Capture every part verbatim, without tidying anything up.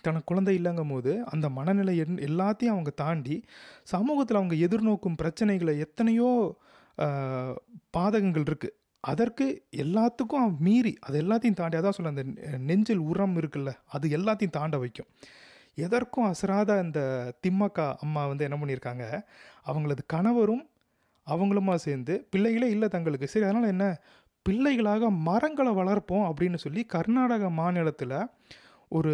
தனக்கு குழந்தை இல்லைங்கும்போது, அந்த மனநிலை என் எல்லாத்தையும் அவங்க தாண்டி, சமூகத்தில அவங்க எதிர்நோக்கும் பிரச்சனைகள எத்தனையோ அ பாதகங்கள் இருக்கு. அதற்கு எல்லாத்துக்கும் மீறி, அது எல்லாத்தையும் தாண்டி அதான் சொன்னேன், அந்த நெஞ்சில் உரம் இருக்குல்ல, அது எல்லாத்தையும் தாண்ட வைக்கும். எதற்கும் அசராத அந்த திம்மக்கா அம்மா வந்து என்ன பண்ணியிருக்காங்க, அவங்களது கணவரும் அவங்களுமா சேர்ந்து, பிள்ளைகளே இல்ல தங்களுக்கு. சரி அதனால என்ன, பிள்ளைகளாக மரங்கள வளர்ப்போம் அப்படின்னு சொல்லி, கர்நாடக மாநிலத்தில ஒரு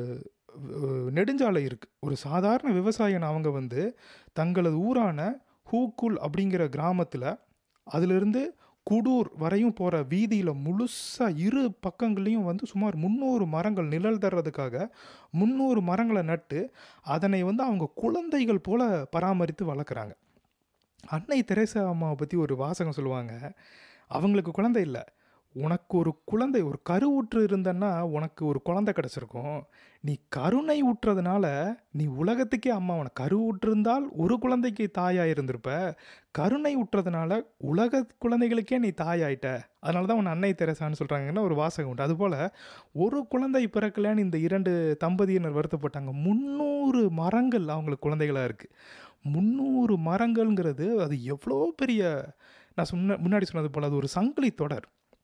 அ நெடுஞ்சாலை இருக்கு. ஒரு சாதாரண விவசாயியான அவங்க வந்து, தங்களது ஊரான ஹூக்குல் அப்படிங்கிற கிராமத்தில, அதிலிருந்து குடூர் வரையும் போற வீதியில முழுசா இரு பக்கங்கள்லயும் வந்து சுமார் முந்நூறு மரங்கள் நிழல் தர்றதுக்காக முந்நூறு மரங்கள நட்டு, அதனை வந்து அவங்க குழந்தைகள் போல பராமரித்து வளர்க்குறாங்க. அன்னை தெரேசா அம்மாவ பத்தி ஒரு வாசகம் சொல்லுவாங்க. அவங்களுக்கு குழந்தை இல்ல. "உனக்கு ஒரு குழந்தை, ஒரு கருவுற்று இருந்தன்னா, உனக்கு ஒரு குழந்தை கிடைச்சிருக்கும். நீ கருணை ஊற்றதுனால, நீ உலகத்துக்கே அம்மா. உனக்கு கருவுற்றிருந்தால் ஒரு குழந்தைக்கு தாயா இருந்திருப்ப. கருணை ஊற்றதுனால உலக குழந்தைகளுக்கே நீ தாயாயிட்ட. அதனால தான் உன்ன அன்னை தெரசான்னு சொல்றாங்கன்னு" ஒரு வாசகம் உண்டு. அதுபோல ஒரு குழந்தை பிறக்கலன்னு இந்த இரண்டு தம்பதியினர் வருத்தப்பட்டாங்க. முந்நூறு மரங்கள் அவங்களுக்கு குழந்தைகளா இருக்கு. முந்நூறு மரங்கள்ங்கிறது அது எவ்வளோ பெரிய, நான் சொன்ன முன்னாடி சொன்னது போல அது ஒரு சங்கிலி தொடர்.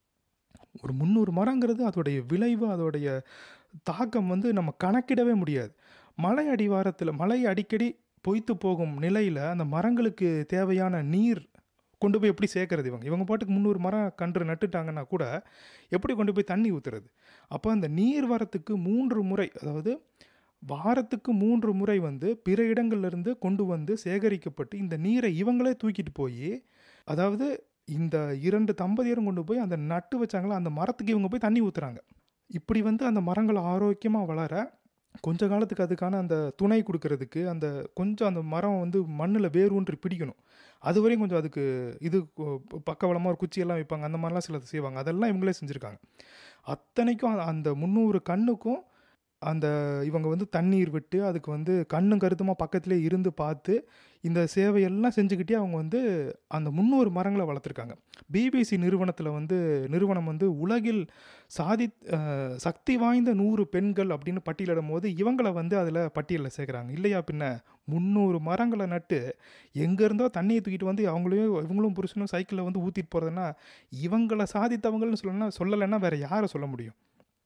ஒரு முந்நூறு மரங்கிறது அதோடைய விளைவு, அதோடைய தாக்கம் வந்து நம்ம கணக்கிடவே முடியாது. மலை அடிவாரத்தில மலை அடிக்கடி பொய்த்து போகும் நிலையில, அந்த மரங்களுக்கு தேவையான நீர் கொண்டு போய் எப்படி சேர்க்கறது இவங்க? இவங்க பாட்டுக்கு முந்நூறு மரம் கன்று நட்டுட்டாங்கன்னா கூட, எப்படி கொண்டு போய் தண்ணி ஊத்துறது? அப்போ அந்த நீர் வரத்துக்கு மூன்று முறை, அதாவது வாரத்துக்கு மூன்று முறை வந்து பிற இடங்கள்லேருந்து கொண்டு வந்து சேகரிக்கப்பட்டு, இந்த நீரை இவங்களே தூக்கிட்டு போயி, அதாவது இந்த இரண்டு தம்பதியரும் கொண்டு போய் அந்த நட்டு வச்சாங்களா, அந்த மரத்துக்கு இவங்க போய் தண்ணி ஊத்துறாங்க. இப்படி வந்து அந்த மரங்கள் ஆரோக்கியமா வளர, கொஞ்ச காலத்துக்கு அதுக்கான அந்த துணை குடுக்கறதுக்கு, அந்த கொஞ்சம் அந்த மரம் வந்து மண்ணுல வேரூன்றி பிடிக்கணும். அதுவரையும் கொஞ்சம் அதுக்கு இது கொ பக்கபலமா ஒரு குச்சியெல்லாம் வைப்பாங்க. அந்த மாரிலாம் சிலது செய்வாங்க. அதெல்லாம் இவங்களே செஞ்சிருக்காங்க. அத்தனைக்கும் அந்த முந்நூறு கன்னுக்கும் அந்த இவங்க வந்து தண்ணீர் விட்டு, அதுக்கு வந்து கண்ணும் கருத்துமா பக்கத்திலே இருந்து பார்த்து, இந்த சேவையெல்லாம் செஞ்சுக்கிட்டே அவங்க வந்து அந்த முந்நூறு மரங்கள வளர்த்துருக்காங்க. பிபிசி நிறுவனத்தில வந்து நிறுவனம் வந்து உலகில் சாதித் அ சக்தி வாய்ந்த நூறு பெண்கள் அப்படின்னு பட்டியலிடும்போது, இவங்கள வந்து அதில பட்டியல்ல சேர்க்குறாங்க. இல்லையா பின்ன, முந்நூறு மரங்கள நட்டு, எங்கேருந்தோ தண்ணிய தூக்கிட்டு வந்து அவங்களையும் இவங்களும் புருஷனும் சைக்கிள்ல வந்து ஊத்திட்டு போறதுன்னா, இவங்கள சாதித்தவங்கள்னு சொல்லனா சொல்லலைன்னா வேற யார சொல்ல முடியும்?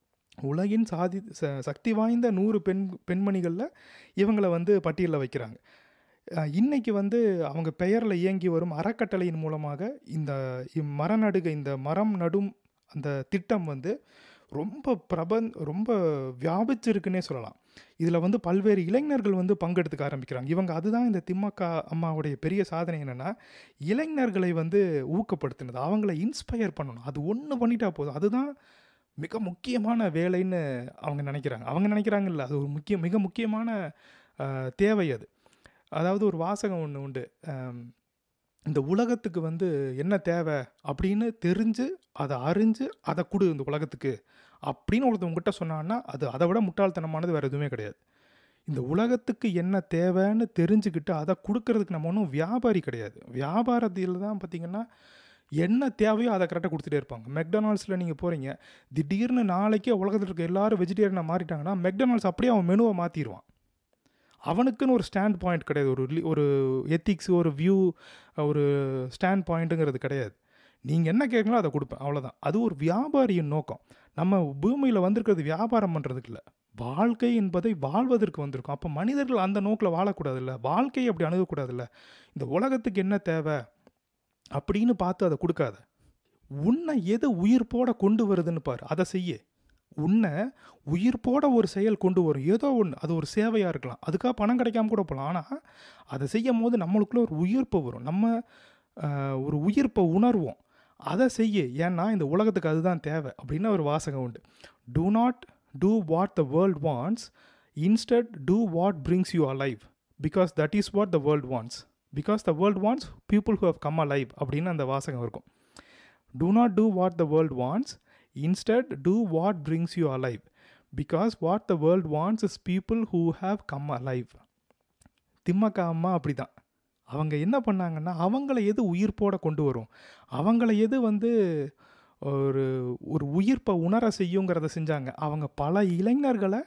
உலகின் சாதி ச சக்தி வாய்ந்த நூறு பெண் பெண்மணிகள்ல இவங்கள வந்து பட்டியல்ல வைக்கிறாங்க. அ இன்னைக்கு வந்து அவங்க பெயர்ல இயங்கி வரும் அறக்கட்டளையின் மூலமாக இந்த இம் மர நடுகை, இந்த மரம் நடும் அந்த திட்டம் வந்து ரொம்ப பிரபன் ரொம்ப வியாபிச்சிருக்குன்னே சொல்லலாம். இதில வந்து பல்வேறு இளைஞர்கள் வந்து பங்கெடுத்துக்க ஆரம்பிக்கிறாங்க. இவங்க அதுதான் இந்த திம்மக்கா அம்மாவுடைய பெரிய சாதனை என்னன்னா, இளைஞர்களை வந்து ஊக்கப்படுத்தினது. அவங்கள இன்ஸ்பயர் பண்ணணும். அது ஒண்ணு பண்ணிட்டா போதும். அதுதான் மிக முக்கியமான வேலைன்னு அவங்க நினைக்கிறாங்க. அவங்க நினைக்கிறாங்க இல்ல. அது ஒரு முக்கிய மிக முக்கியமான அ தேவை அது. அதாவது ஒரு வாசகம் ஒண்ணு உண்டு. அம் இந்த உலகத்துக்கு வந்து என்ன தேவை அப்படின்னு தெரிஞ்சு, அத அறிஞ்சு, அத குடு இந்த உலகத்துக்கு அப்படின்னு ஒருத்தன் உன்கிட்ட சொன்னான்னா, அது அத விட முட்டாள்தனமானது வேற எதுவுமே கிடையாது. இந்த உலகத்துக்கு என்ன தேவைன்னு தெரிஞ்சுக்கிட்டு, அத குடுக்கறதுக்கு நம்ம ஒண்ணும் வியாபாரி கிடையாது. வியாபாரத்தில தான் பார்த்தீங்கன்னா, என்ன தேவையோ அத கரெக்ட்டா குடுத்துட்டே இருப்பாங்க. மெக்டொனால்ட்ஸ்ல நீங்க போறீங்க. திடீர்னு நாளைக்கே உலகத்தில இருக்க எல்லாரும் வெஜிடேரியனா மாறிட்டாங்கன்னா, மெக்டொனால்ட்ஸ் அப்படியே அவன் மெனுவ மாத்திருவான். அவனுக்குன்னு ஒரு ஸ்டாண்ட் பாயிண்ட் கிடையாது. ஒரு லி ஒரு எத்திக்ஸ், ஒரு வியூ, ஒரு ஸ்டாண்ட் பாயிண்ட்ங்கிறது கிடையாது. நீங்க என்ன கேட்குறீங்களோ அத குடுப்பேன். அவ்வளோதான். அது ஒரு வியாபாரியின் நோக்கம். நம்ம பூமியில வந்திருக்கிறது வியாபாரம் பண்றதுக்கு இல்ல. வாழ்க்கை என்பதை வாழ்வதற்கு வந்திருக்கோம். அப்ப மனிதர்கள் அந்த நோக்குல வாழக்கூடாதுல்ல. வாழ்க்கைய அப்படி அணுகக்கூடாதுல்ல. இந்த உலகத்துக்கு என்ன தேவை அப்படின்னு பார்த்து அத குடுக்காத. உன்ன எது உயிர்ப்போட கொண்டு வருதுன்னு பாரு. அத செய்யு. உன்ன உயிர்ப்போட ஒரு செயல் கொண்டு வரும். ஏதோ ஒண்ணு. அது ஒரு சேவையா இருக்கலாம். அதுக்காக பணம் கிடைக்காம கூட போலாம். ஆனா, அத செய்யும்போது நம்மளுக்குள்ள ஒரு உயிர்ப்பு வரும். நம்ம அ ஒரு உயிர்ப்ப உணர்வோம். அத செய்யு. ஏன்னா, இந்த உலகத்துக்கு அதுதான் தேவை அப்படின்னு ஒரு வாசகம் உண்டு. "Two not two what the world wants. Instead two what brings you alive. Because that is what the world wants. Because the world wants people who have come alive" அப்படின்னு அந்த வாசகம் இருக்கும். "Do not do what the world wants. Instead, do what brings you alive. Because what the world wants is people who have come alive." Thimmakka அம்மா அப்படிதான். அவங்க என்ன பண்ணாங்கன்னா, அவங்கள எது உயிர்ப்போட கொண்டு வரும், அவங்கள எது வந்து ஒரு ஒரு உயிர்ப்ப உணர செய்யுங்கிறத செஞ்சாங்க. அவங்க பல இளைஞர்கள